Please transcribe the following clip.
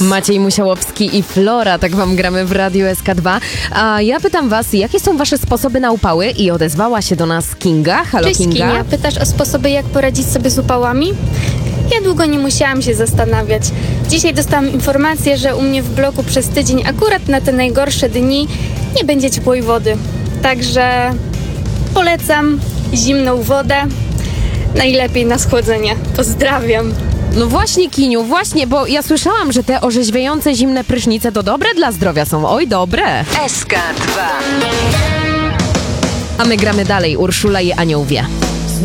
Maciej Musiałowski i Flora, tak wam gramy w Radiu SK2. A ja pytam was, jakie są wasze sposoby na upały? I odezwała się do nas Kinga. Halo, Cześć, Kinga. Kinia. Pytasz o sposoby, jak poradzić sobie z upałami? Ja długo nie musiałam się zastanawiać. Dzisiaj dostałam informację, że u mnie w bloku przez tydzień, akurat na te najgorsze dni, nie będzie ciepłej wody. Także polecam zimną wodę, najlepiej na schłodzenie. Pozdrawiam. No właśnie, Kiniu, właśnie, bo ja słyszałam, że te orzeźwiające zimne prysznice to dobre dla zdrowia są. Oj, dobre. SK2. A my gramy dalej. Urszula i Anioł wie.